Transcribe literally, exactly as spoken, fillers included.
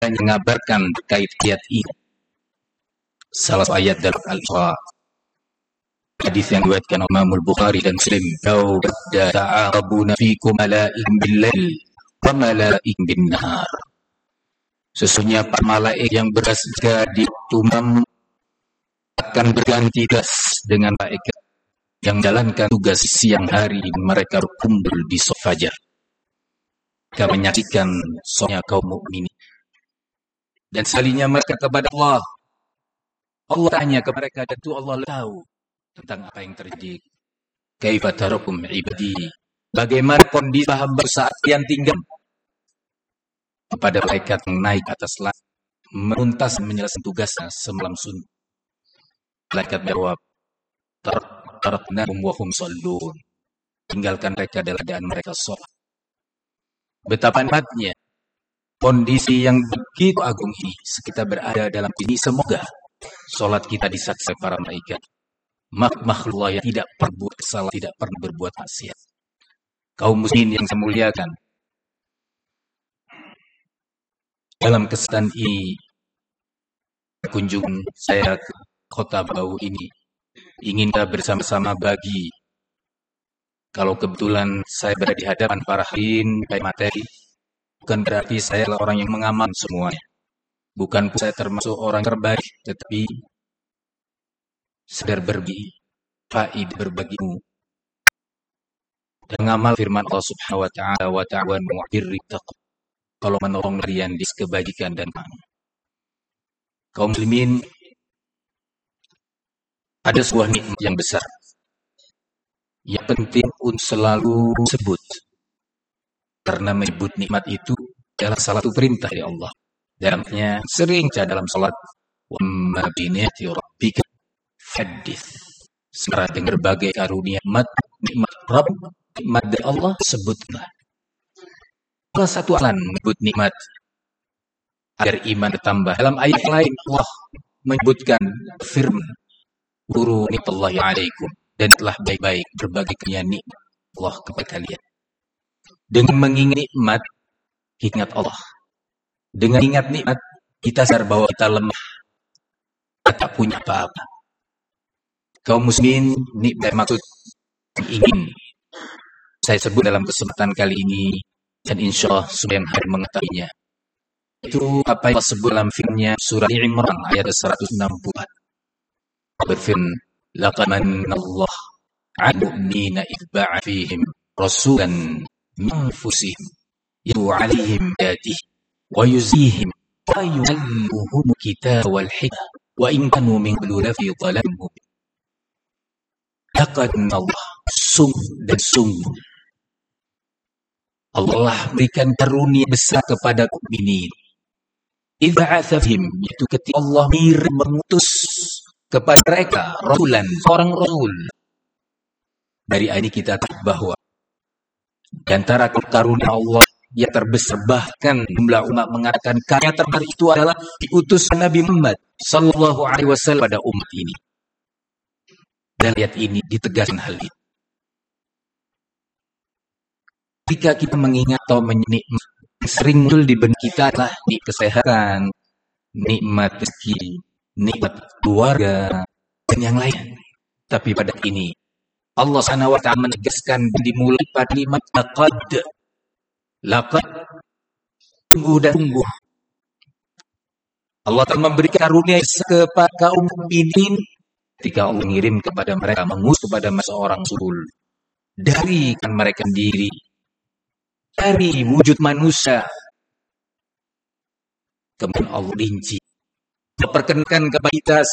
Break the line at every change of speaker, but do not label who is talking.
mengabarkan terkait ayat ini. Salah satu ayat dalam Al-Isra, hadis yang diriwayatkan Imam Al-Bukhari dan Muslim, "Kau ta'arabuna fikum mala'ikum bil-lail wa mala'ikum bin-nahar." Sesungguhnya para malaikat yang berasal di tumam akan berganti tugas dengan malaikat yang menjalankan tugas siang hari. Mereka berkumpul di solat fajar. Mereka menyaksikan solatnya kaum mukminin. Dan sekalinya mereka kepada Allah. Allah tanya kepada mereka, dan itu Allah tahu tentang apa yang terjadi. Kaifa tarakum ibadi? Bagaimana kondisi hamba saat yang tinggal? Kepada malaikat yang naik atas langit, menuntas menyelesaikan tugasnya semalam suntuk. Malaikat menjawab, taraknahum wa hum shallun. Tinggalkan mereka dalam keadaan mereka sholat. Betapa nikmatnya kondisi yang begitu agung ini, kita berada dalam ini, semoga sholat kita disaksikan para malaikat. Makhluk yang tidak berbuat salah, tidak pernah berbuat maksiat. Kaum muslimin yang saya muliakan, dalam kesempatan ini, kunjungan saya ke kota Bau ini, ingin kita bersama-sama bagi. Kalau kebetulan saya berada di hadapan para hadirin baik materi, bukan berarti saya adalah orang yang mengaman semuanya. Bukan pun saya termasuk orang terbaik, tetapi sedar berbagi, faedah berbagimu. Dan ngamal firman Allah Subhanahu wa taala, wa ta'awanu 'alal birri wattaqwa. Kalau menolong kalian di kebajikan dan amal. Kaum muslimin, ada sebuah nikmat yang besar yang penting untuk selalu sebut, karena menyebut nikmat itu adalah salah satu perintah dari Allah. Dalamnya sering dalam salat, wa ma bi ni'mati rabbika hadits. Secara dengan berbagai karunia nikmat, nikmat Rabb, nikmat dari Allah, sebutlah. Salah satu alasan menyebut nikmat agar iman bertambah. Dalam ayat lain Allah menyebutkan firman, "Zkuru nikmatallahi 'alaikum." Dan telah baik-baik berbagai karunia nikmat Allah kepada kalian. Dengan mengingat nikmat, ingat Allah. Dengan ingat nikmat, kita sadar bahwa kita lemah, kita tak punya apa-apa. Kaum muslimin, nikmat maksud ingin saya sebut dalam kesempatan kali ini, dan insya Allah semua yang hadir mengetahuinya. Itu apa yang disebut dalam firman-Nya surah Al-Imran ayat seratus enam puluh empat. Berfirman, "Laqad manna Allah 'alal mu'minina idh ba'atha fihim rasulan min anfusihim yatlu 'alaihim ayatihi wa yuzakkihim wa yu'allimuhum al-kitaba wal hikmah wa in kanu min qablu lafi dhalalin mubin." Laqad manna Allah, sungguh dan sungguh Allah berikan karunia besar kepada mukminin. Idh ba'atha fihim, yaitu ketika Allah mengutus kepada mereka rasulan, seorang rasul. Dari ayat ini kita tahu bahwa di antara karunia Allah yang terbesar, bahkan jumlah umat mengatakan karya terbesar itu adalah diutus Nabi Muhammad sallallahu alaihi wasallam pada umat ini. Dan ayat ini ditegaskan hal itu. Ketika kita mengingat atau menikmat, sering muncul di benak kita adalah nikmat kesehatan, nikmat rezeki, nikmat keluarga, dan yang lain. Tapi pada ini Allah Subhanahu wa ta'ala menegaskan dimulai pada nikmat laqad. Laqad, sungguh dan sungguh Allah telah memberikan karunia kepada kaum mukminin ketika Allah mengirim kepada mereka, mengutus kepada seorang rasul dari kan mereka sendiri, dari wujud manusia. Kemudian Allah rinci, memperkenalkan kepada kita